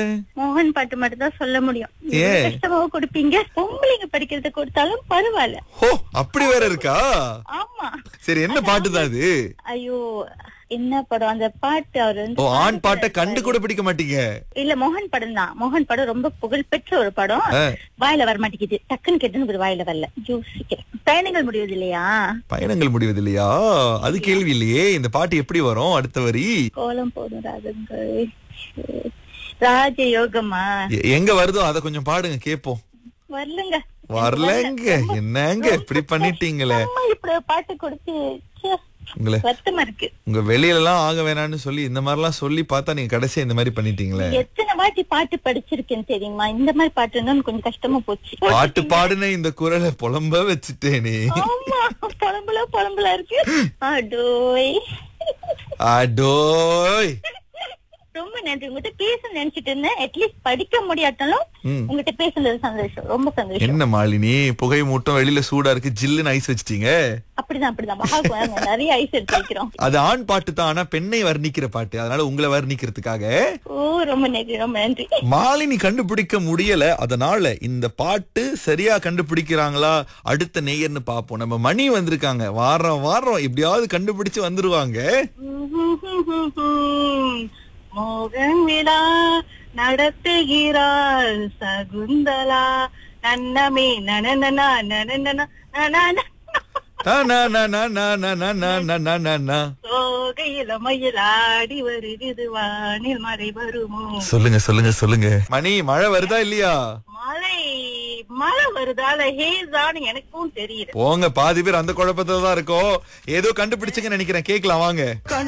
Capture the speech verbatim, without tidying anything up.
மோகன் பாட்டு மட்டும் தான் சொல்ல முடியும். ஏன்? இவ்வளவு கஷ்டமாவும் கொடுப்பீங்க. பொம்பளைங்க படிக்கிறது கொடுத்தாலும் பரவாயில்ல. ஓ அப்படி வேற இருக்கா? ஆமா. சரி, என்ன பாட்டு தான் அது? ஐயோ என்ன படம் அந்த பாட்டு? அவர் வந்து ஓ ஆண் பாட்டை கண்டு கூட பிடிக்க மாட்டீங்க? இல்ல மோகன் படம் தான். மோகன் படம் ரொம்ப புகழ்பெற்ற ஒரு படம். வாயில வர மாட்டேங்குது. டக்குன்னு கேட்டுன்னு வாயில வரல. யோசிக்கிறேன். பயணங்கள் முடிவது இல்லையா? பயணங்கள் முடிவது இல்லையா? அது கேள்வி இல்லையே. இந்த பாட்டு எப்படி வரும் அடுத்த வரி? கோலம் போடும் ராகங்கள் ராஜயோகமா எ- எங்க வருதோ அத கொஞ்சம் பாடுங்க கேப்போம். வரலங்க. வரலங்க. என்னங்க இப்படி பண்ணிட்டீங்களே? அம்மா இப்படி ஒரு பாட்டு கொடுத்து ச்சே, உங்களை வருத்தமா இருக்கு. உங்க வெளியில எல்லாம் ஆக வேணாம்னு சொல்லி இந்த மாதிரி எல்லாம் சொல்லி பார்த்தா நீங்க கடைசியா இந்த மாதிரி பண்ணிட்டீங்களே. எத்தனை வாட்டி பாட்டு படிச்சிருக்கேன் தெரியுமா? இந்த மாதிரி பாட்டு இருந்தா கொஞ்சம் கஷ்டமா போச்சு. பாட்டு பாடுன இந்த குரலை புலம்ப வச்சுட்டேனே. ஆமா, புலம்புல புலம்புல இருக்கு. அடோய் அடோய். ரொம்ப நன்றி. உங்ககிட்ட பேச நினைச்சிட்டு இருந்தேன். அட்லீஸ்ட் படிக்க முடியாட்டாலும் ம். உங்ககிட்ட பேசுனது சந்தோஷம். ரொம்ப சந்தோஷம். என்ன மாலினி, புகை மூட்டம் வெளியில சூடா இருக்கு, ஜில்லுன்னு ஐஸ் வச்சிட்டீங்க. அப்படிதான் அப்படிதான் மகாக்கு வாங்க, நிறைய ஐஸ் எடுத்து வைக்கிறோம். அது ஆண் பாட்டு தான், ஆனா பெண்ணை வர்ணிக்கிற பாட்டு. அதனால உங்களை வர்ணிக்கிறதுக்காக. ஓ ரொம்ப நன்றி ரொம்ப நன்றி. மாலினி கண்டுபிடிக்க முடியல. அதனால இந்த பாட்டு சரியா கண்டுபிடிக்கிறாங்களா அடுத்த நேயர்னு பாப்போம். நம்ம மணி வந்திருக்காங்க. வாரம் வாரம் எப்படியாவது கண்டுபிடிச்சு வந்துருவாங்க. மோகன் விழா நடத்துகிறாள் சகுந்தலா நன்னமே நனநனா நனநனா நனநனா. டா நா நா நா நா நா நா நா நா நா நா நா. சோகையில மயிலாடி வருகிறது வானில் மழை வருமோ? சொல்லுங்க சொல்லுங்க சொல்லுங்க. மணி, மழை வருதா இல்லையா? மழை மழை வருதால ஹேஸான்னு எனக்கும் தெரியல. போங்க, பாதி பேர் அந்த குழப்பத்துல தான் இருக்கோம். ஏதோ கண்டுபிடிச்சுங்க நினைக்கிறேன். கேக்கலாம் வாங்க.